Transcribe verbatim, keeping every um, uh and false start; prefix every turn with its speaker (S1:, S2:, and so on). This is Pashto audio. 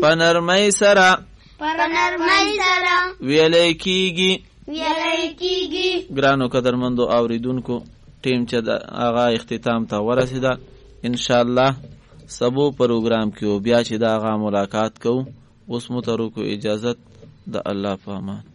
S1: په نرمۍ سره
S2: په نرمۍ سره
S1: ویلی کیږي
S2: ویلی کیږي.
S1: ګرانو قدرمندو اوریدونکو، ټیم چې د هغه اختتام ته ورسېده، انشاءالله سبو پروګرام کې بیا چې د هغه ملاقات کوو. اوس مو ترکو اجازت د الله په امان.